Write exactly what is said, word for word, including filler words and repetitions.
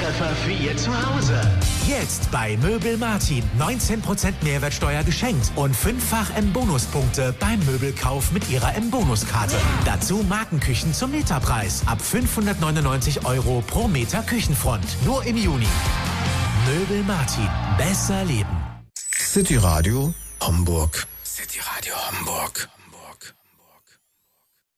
Volltreffer für Ihr Zuhause. Jetzt bei Möbel Martin. neunzehn Prozent Mehrwertsteuer geschenkt und fünffach M-Bonuspunkte beim Möbelkauf mit Ihrer M-Bonuskarte. Dazu Markenküchen zum Meterpreis. Ab fünfhundertneunundneunzig Euro pro Meter Küchenfront. Nur im Juni. Möbel Martin. Besser leben. City Radio Hamburg. City Radio Hamburg.